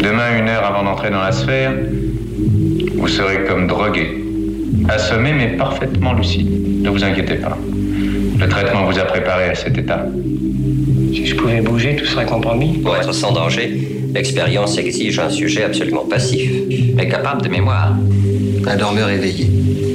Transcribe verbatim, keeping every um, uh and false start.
Demain, une heure avant d'entrer dans la sphère, vous serez comme drogué, assommé mais parfaitement lucide. Ne vous inquiétez pas. Le traitement vous a préparé à cet état. Si je pouvais bouger, tout serait compromis. Pour être sans danger, l'expérience exige un sujet absolument passif, mais capable de mémoire. Un dormeur éveillé.